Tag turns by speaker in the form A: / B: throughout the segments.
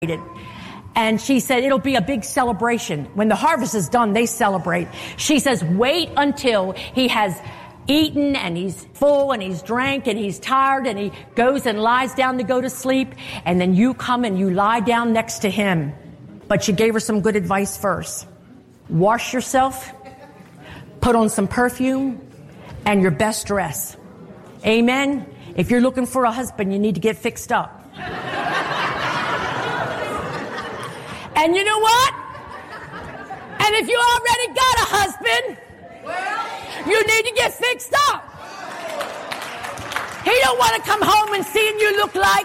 A: And she said, it'll be a big celebration. When the harvest is done, they celebrate. She says, wait until he has eaten and he's full and he's drank and he's tired and he goes and lies down to go to sleep. And then you come and you lie down next to him. But she gave her some good advice first. Wash yourself, put on some perfume and your best dress. Amen. If you're looking for a husband, you need to get fixed up. And you know what? And if you already got a husband, you need to get fixed up. He don't want to come home and seeing you look like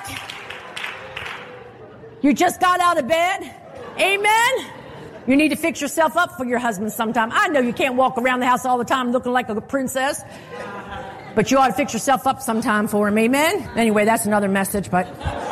A: you just got out of bed. Amen? You need to fix yourself up for your husband sometime. I know you can't walk around the house all the time looking like a princess, but you ought to fix yourself up sometime for him. Amen? Anyway, that's another message, but...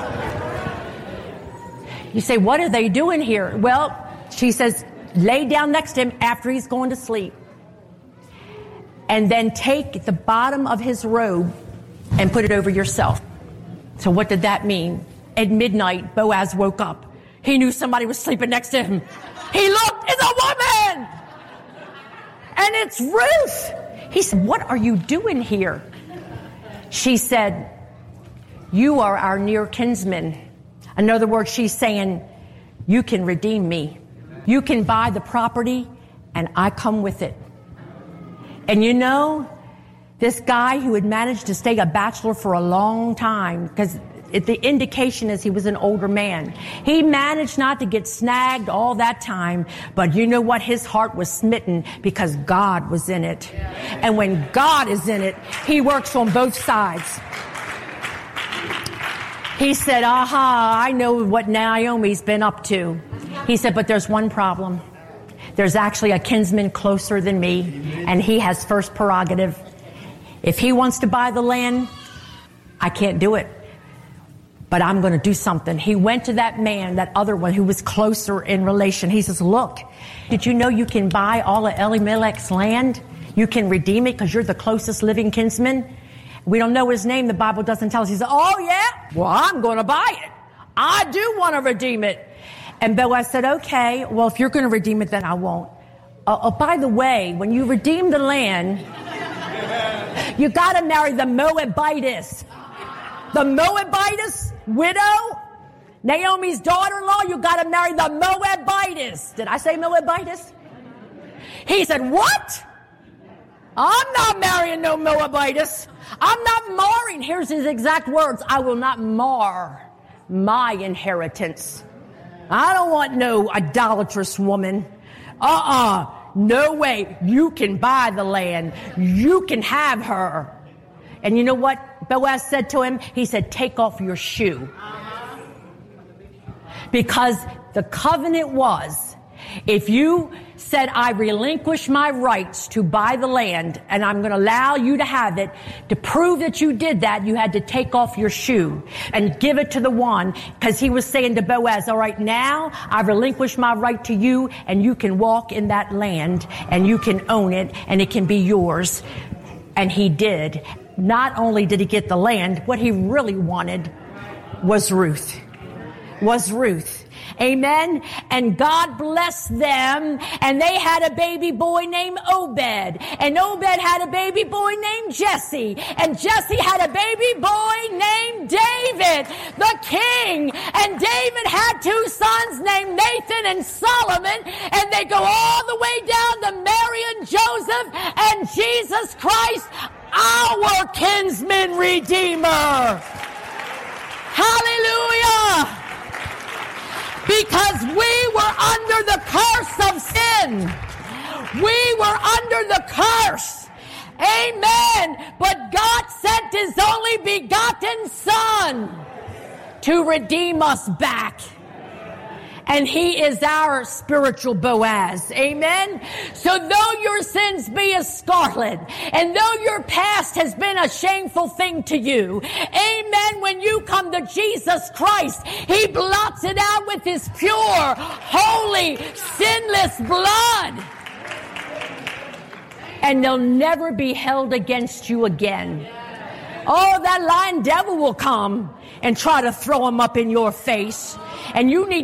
A: You say, what are they doing here? Well, she says, lay down next to him after he's going to sleep. And then take the bottom of his robe and put it over yourself. So what did that mean? At midnight, Boaz woke up. He knew somebody was sleeping next to him. He looked, it's a woman! And it's Ruth. He said, what are you doing here? She said, you are our near kinsman. In other words, she's saying, you can redeem me. You can buy the property, and I come with it. And you know, this guy who had managed to stay a bachelor for a long time, because the indication is he was an older man. He managed not to get snagged all that time, but you know what? His heart was smitten because God was in it. And when God is in it, he works on both sides. He said, aha, I know what Naomi's been up to. He said, but there's one problem. There's actually a kinsman closer than me, and he has first prerogative. If he wants to buy the land, I can't do it. But I'm going to do something. He went to that man, that other one who was closer in relation. He says, look, did you know you can buy all of Elimelech's land? You can redeem it because you're the closest living kinsman. We don't know his name. The Bible doesn't tell us. He said, oh, yeah? Well, I'm going to buy it. I do want to redeem it. And Boaz said, okay, well, if you're going to redeem it, then I won't. By the way, when you redeem the land, you got to marry the Moabitess. The Moabitess widow, Naomi's daughter-in-law, you got to marry the Moabitess. Did I say Moabitess? He said, what? I'm not marrying no Moabitess. I'm not marring. Here's his exact words. I will not mar my inheritance. I don't want no idolatrous woman. No way. You can buy the land. You can have her. And you know what Boaz said to him? He said, take off your shoe. Because the covenant was, if you said, I relinquish my rights to buy the land and I'm going to allow you to have it, to prove that you did that, you had to take off your shoe and give it to the one, because he was saying to Boaz, all right, now I've relinquished my right to you and you can walk in that land and you can own it and it can be yours. And he did. Not only did he get the land, what he really wanted was Ruth. Amen. And God blessed them, and they had a baby boy named Obed, and Obed had a baby boy named Jesse, and Jesse had a baby boy named David, the king. And David had two sons named Nathan and Solomon, and they go all the way down to Mary and Joseph and Jesus Christ, our kinsman redeemer. Hallelujah. Because we were under the curse of sin. We were under the curse. Amen. But God sent his only begotten Son to redeem us back. And he is our spiritual Boaz. Amen. So though your sins be as scarlet, and though your past has been a shameful thing to you, amen, when you come to Jesus Christ, he blots it out with his pure, holy, sinless blood. And they'll never be held against you again. Oh, that lying devil will come and try to throw him up in your face and you need